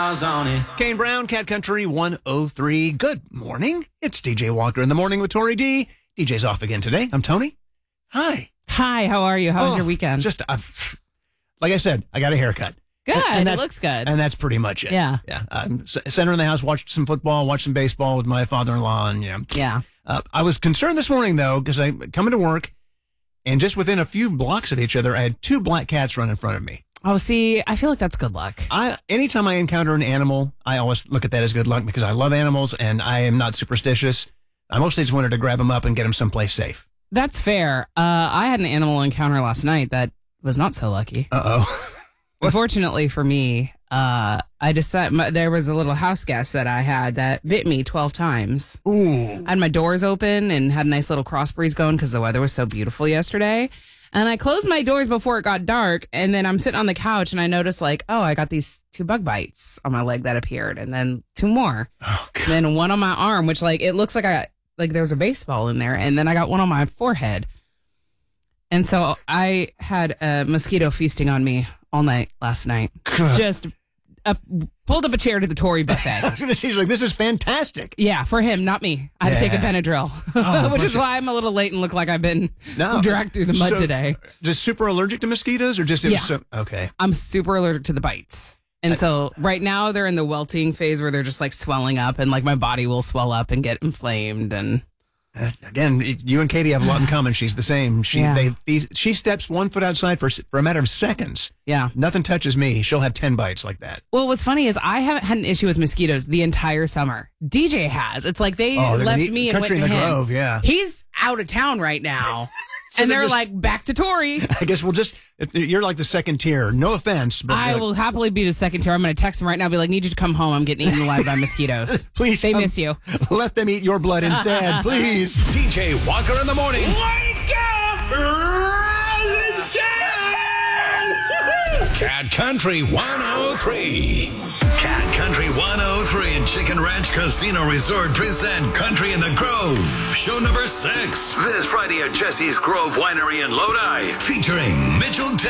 Kane Brown, Cat Country 103. Good morning. It's DJ Walker in the morning with Tori D. DJ's off again today. I'm Tony. Hi. Hi, how are you? How was your weekend? Just, like I said, I got a haircut. Good. And it looks good. And that's pretty much it. Yeah. Yeah. Center in the house, watched some football, watched some baseball with my father-in-law. And, Yeah. I was concerned this morning, though, because I come into work, and just within a few blocks of each other, I had two black cats run in front of me. Oh, see, I feel like that's good luck. Anytime I encounter an animal, I always look at that as good luck because I love animals and I am not superstitious. I mostly just wanted to grab them up and get them someplace safe. That's fair. I had an animal encounter last night that was not so lucky. Uh-oh. Unfortunately for me, there was a little house guest that I had that bit me 12 times. Ooh. I had my doors open and had a nice little cross breeze going because the weather was so beautiful yesterday. And I closed my doors before it got dark, and then I'm sitting on the couch, and I noticed, I got these 2 bug bites on my leg that appeared, and then 2 more. Oh, God. And then 1 on my arm, which, it looks like there was a baseball in there, and then I got 1 on my forehead. And so I had a mosquito feasting on me all night last night. Just pulled up a chair to the Tory buffet. She's like, this is fantastic. Yeah, for him, not me. I had to take a Benadryl, which is why I'm a little late and look like I've been dragged through the mud today. Just super allergic to mosquitoes, or just okay? I'm super allergic to the bites, and so right now they're in the welting phase where they're just swelling up, and my body will swell up and get inflamed. And again, you and Katie have a lot in common. She's the same. She steps 1 foot outside for a matter of seconds. Yeah, nothing touches me. She'll have 10 bites like that. Well, what's funny is I haven't had an issue with mosquitoes the entire summer. DJ has. It's like they left me and went to him. Grove, yeah. He's out of town right now. And they're back to Tori. I guess you're like the second tier. No offense. But I will happily be the second tier. I'm going to text him right now and be like, need you to come home. I'm getting eaten alive by mosquitoes. Please. They miss you. Let them eat your blood instead, please. DJ Walker in the morning. Wake up! Rise and shine! Cat Country 103. Cat Country 103 and Chicken Ranch Casino Resort present Country in the Grove. Show number 6. This Friday at Jesse's Grove Winery in Lodi. Featuring Mitchell